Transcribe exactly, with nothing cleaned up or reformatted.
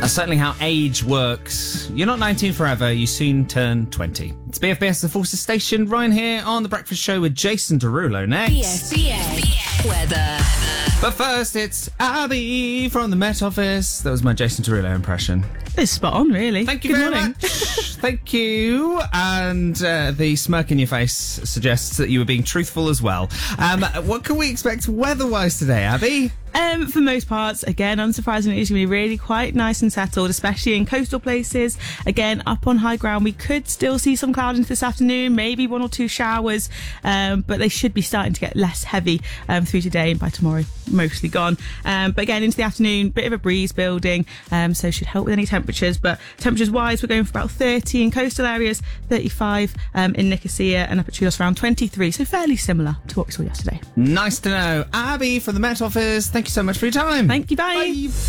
That's certainly how age works. You're not nineteen forever, you soon turn twenty. It's B F B S, the Forces Station. Ryan here on The Breakfast Show with Jason Derulo next. B F B S weather. But first, it's Abby from the Met Office. That was my Jason Derulo impression. It's spot on, really. Thank you Good very morning. much. Thank you. And uh, the smirk in your face suggests that you were being truthful as well. Um, what can we expect weather-wise today, Abby? Um, for most parts, again, unsurprisingly, it's going to be really quite nice and settled, especially in coastal places. Again, up on high ground, we could still see some cloud into this afternoon, maybe one or two showers, um, but they should be starting to get less heavy um, through today, and by tomorrow, mostly gone. Um, but again, into the afternoon, bit of a breeze building, um, so should help with any temperatures. But temperatures-wise, we're going for about thirty in coastal areas, thirty-five um, in Nicosia, and up at Chios around twenty-three, so fairly similar to what we saw yesterday. Nice to know. Abby from the Met Office, thank you so much for your time. Thank you, bye. Bye.